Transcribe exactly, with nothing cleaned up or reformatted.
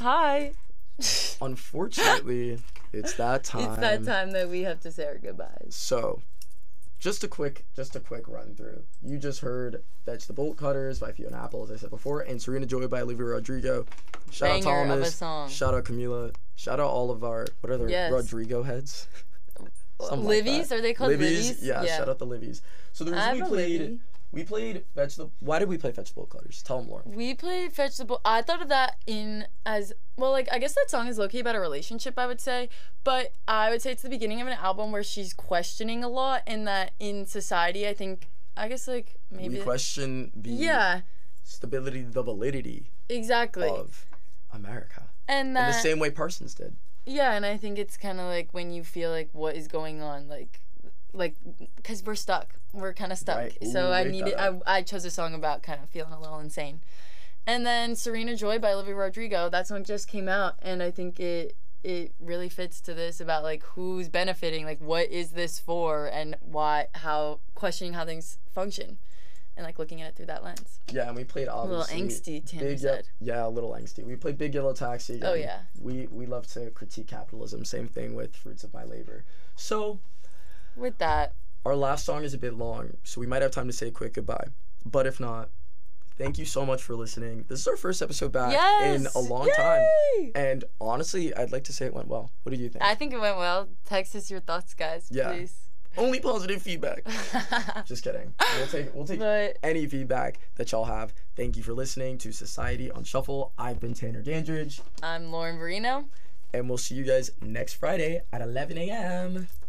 Hi. Unfortunately, it's that time. It's that time that we have to say our goodbyes. So, just a quick, just a quick run through. You just heard "Fetch the Bolt Cutters" by Fiona Apple, as I said before, and "Serena Joy" by Olivia Rodrigo. Shout Banger out Thomas. of a song. Shout out Camila. Shout out all of our what are the Yes. Rodrigo heads? Something Livies? like Are they called Livies? Livies? Yeah, Yeah. shout out the Livies. So the I reason have we a played, Livy. we played Fetch the. Why did we play Fetch the Bolt Cutters? Tell them, Lauren. We played Fetch the Bolt. I thought of that in as well. Like I guess that song is low-key about a relationship, I would say, but I would say it's the beginning of an album where she's questioning a lot, and that in society, I think I guess like maybe we question the yeah, stability, the validity exactly, of America and that in the same way Parsons did. yeah, and I think it's kind of like when you feel like what is going on, like like because we're stuck, we're kind of stuck. Right. So Ooh, I rate needed that I I chose a song about kind of feeling a little insane. And then Serena Joy by Olivia Rodrigo, that song just came out, and I think it it really fits to this about like who's benefiting, like what is this for, and why, how, questioning how things function, and like looking at it through that lens. Yeah, and we played A little obviously angsty, Tim big said. Yeah, a little angsty. We played Big Yellow Taxi. Again. Oh, yeah. We we love to critique capitalism. Same thing with Fruits of My Labor. So With that, our last song is a bit long, so we might have time to say a quick goodbye. But if not, thank you so much for listening. This is our first episode back yes! in a long Yay! time. And honestly, I'd like to say it went well. What do you think? I think it went well. Text us your thoughts, guys, Yeah. please. Only positive feedback. Just kidding. We'll take we'll take But any feedback that y'all have. Thank you for listening to Society on Shuffle. I've been Tanner Dandridge, I'm Lauren Verino. and we'll see you guys next Friday at eleven a.m.